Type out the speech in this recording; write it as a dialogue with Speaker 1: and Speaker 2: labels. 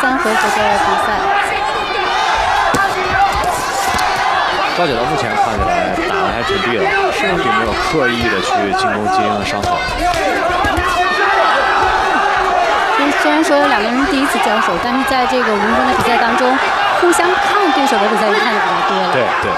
Speaker 1: 3回合的比赛。
Speaker 2: 赵姐到目前看起来打得还挺对的，并没有刻意的去进攻金英的伤口。
Speaker 1: 虽然说两个人第一次交手，但是在这个5分钟的比赛当中，互相看对手的比赛是看的比较多了。
Speaker 2: 对对。